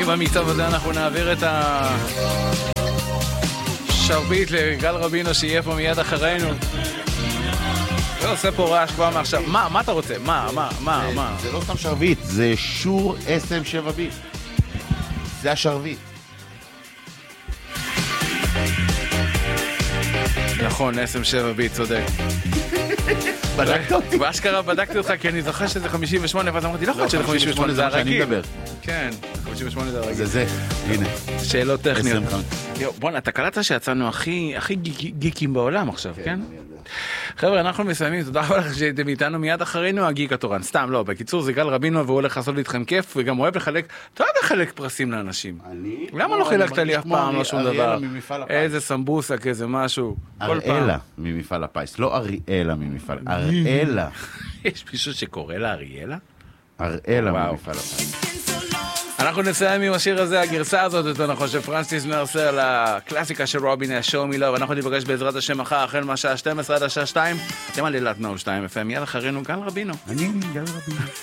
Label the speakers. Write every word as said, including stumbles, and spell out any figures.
Speaker 1: ועם המצב הזה אנחנו נעביר את השרביט לגל רבינו שיהיה פה מיד אחרינו. זה עושה פה רעש כבר מעכשיו. מה, מה אתה רוצה? מה, מה, מה, מה?
Speaker 2: זה לא סתם שרביט, זה שור אס אם שבע בי. זה השרביט.
Speaker 1: נכון, אס אם שבע בי, צודק.
Speaker 2: בדקת אותי?
Speaker 1: באשכרה בדקתי אותך, כי אני זוכר שזה חמישים ושמונה, ואז אמרתי, לא יכול להיות שזה חמישים ושמונה, זה הרגיל. כן, חמישים ושמונה זה הרגיל.
Speaker 2: זה זה, הנה.
Speaker 1: שאלות טכניות. בוא'נה, אתה קלטת שיצאנו הכי גיקים בעולם עכשיו, כן? חבר'ה, אנחנו מסיימים, תודה רבה לך שהייתם איתנו, מיד אחרינו הגיק התורן. סתם, לא, בקיצור זה גל רבינו, והוא הולך לעשות איתכם כיף, וגם אוהב לחלק, אתה אוהב לחלק פרסים לאנשים.
Speaker 2: אני?
Speaker 1: למה לא חילקת לי אף פעם, לא שום דבר? איזה סמבוסק, איזה משהו.
Speaker 2: אריאלה ממפעל הפיס, לא אריאלה ממפעל, אריאלה.
Speaker 1: יש מישהו שקורא לה אריאלה?
Speaker 2: אריאלה ממפעל הפיס.
Speaker 1: אנחנו נסיים עם השיר הזה, הגרסה הזאת, יותר נכון, של פרנסטיס מרסר לקלאסיקה של רובין, Show Me Love. ואנחנו נפגש בעזרת השם מחר, החל מהשעה שתים עשרה עד השעה שתיים. אתם על אילת מאה ושתיים אף אם, מיד אחרינו גל רבינו.
Speaker 2: אני גל רבינו.